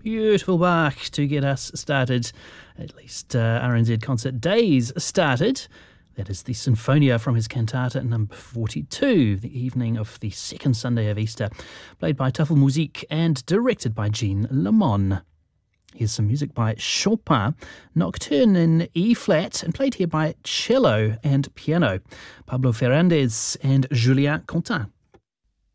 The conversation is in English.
beautiful Bach to get us started. At least RNZ Concert Days started. That is the Sinfonia from his cantata number 42, the evening of the second Sunday of Easter, played by Tafelmusik and directed by Jean Lemon. Here's some music by Chopin, Nocturne in E-flat, and played here by cello and piano, Pablo Ferrandez and Julien Contin.